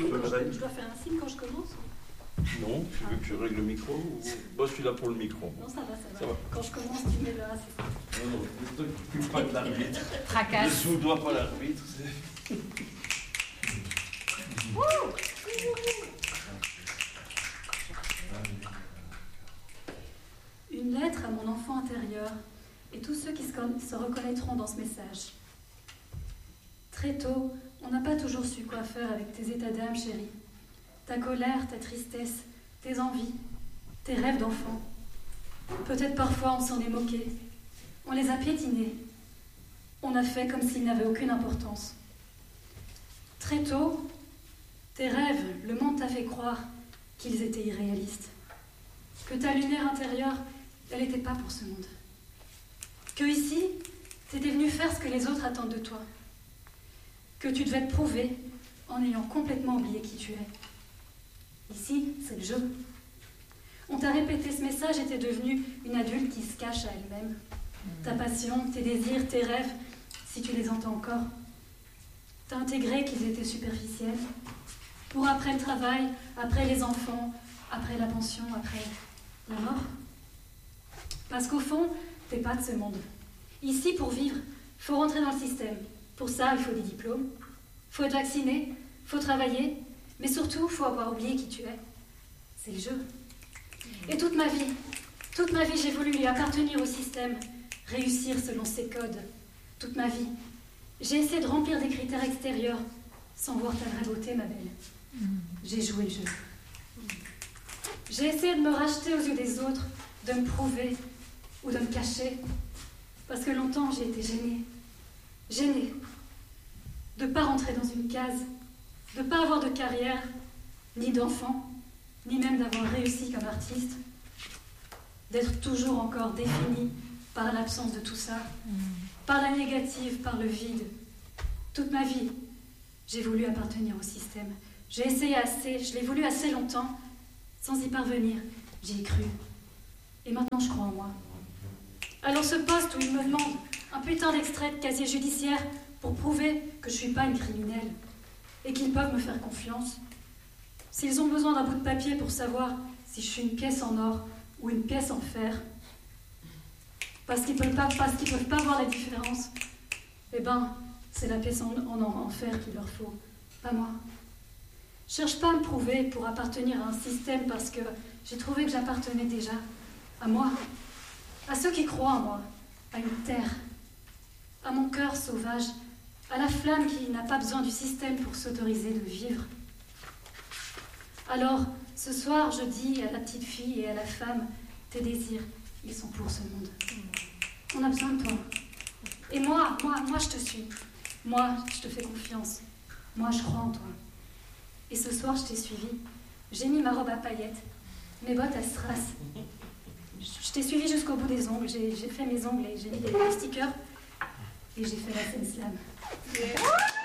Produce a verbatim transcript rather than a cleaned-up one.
signe quand je, je dois faire un signe quand je commence? Non, tu veux que je règle le micro ou... Moi, je suis là pour le micro. Non, ça va, ça va. Ça va. Quand je commence, tu mets là, c'est ça. Non, non, ne t'occupe pas de l'arbitre. Tracasse. Ne soudoie pas l'arbitre. Une lettre à mon enfant intérieur et tous ceux qui se, se reconnaîtront dans ce message. Très tôt, on n'a pas toujours su quoi faire avec tes états d'âme, chérie. Ta colère, ta tristesse, tes envies, tes rêves d'enfant. Peut-être parfois on s'en est moqué. On les a piétinés. On a fait comme s'ils n'avaient aucune importance. Très tôt, tes rêves, le monde t'a fait croire qu'ils étaient irréalistes. Que ta lumière intérieure, elle n'était pas pour ce monde. Que ici, t'étais venu faire ce que les autres attendent de toi. Que tu devais te prouver en ayant complètement oublié qui tu es. Ici, c'est le jeu. On t'a répété ce message et t'es devenue une adulte qui se cache à elle-même. Ta passion, tes désirs, tes rêves, si tu les entends encore. T'as intégré qu'ils étaient superficiels. Pour après le travail, après les enfants, après la pension, après la mort. Parce qu'au fond, t'es pas de ce monde. Ici, pour vivre, faut rentrer dans le système. Pour ça, il faut des diplômes, faut être vacciné, faut travailler, mais surtout, faut avoir oublié qui tu es. C'est le jeu. Et toute ma vie, toute ma vie, j'ai voulu lui appartenir au système, réussir selon ses codes. Toute ma vie, j'ai essayé de remplir des critères extérieurs, sans voir ta vraie beauté, ma belle. J'ai joué le jeu. J'ai essayé de me racheter aux yeux des autres, de me prouver ou de me cacher, parce que longtemps, j'ai été gênée. Gênée de ne pas rentrer dans une case, de ne pas avoir de carrière, ni d'enfant, ni même d'avoir réussi comme artiste, d'être toujours encore définie par l'absence de tout ça, par la négative, par le vide. Toute ma vie, j'ai voulu appartenir au système. J'ai essayé assez, je l'ai voulu assez longtemps, sans y parvenir. J'y ai cru. Et maintenant, je crois en moi. Alors ce poste où il me demande un putain d'extrait de casier judiciaire pour prouver que je suis pas une criminelle et qu'ils peuvent me faire confiance. S'ils ont besoin d'un bout de papier pour savoir si je suis une pièce en or ou une pièce en fer, parce qu'ils peuvent pas, parce qu'ils peuvent pas voir la différence, eh ben, c'est la pièce en, en, en fer qu'il leur faut, pas moi. Je cherche pas à me prouver pour appartenir à un système parce que j'ai trouvé que j'appartenais déjà à moi, à ceux qui croient en moi, à une terre, à mon cœur sauvage, à la flamme qui n'a pas besoin du système pour s'autoriser de vivre. Alors, ce soir, je dis à la petite fille et à la femme, tes désirs, ils sont pour ce monde. On a besoin de toi. Et moi, moi, moi, je te suis. Moi, je te fais confiance. Moi, je crois en toi. Et ce soir, je t'ai suivi. J'ai mis ma robe à paillettes, mes bottes à strass. Je t'ai suivi jusqu'au bout des ongles. J'ai fait mes ongles et j'ai mis des stickers. Et j'ai fait la scène slam. Yeah.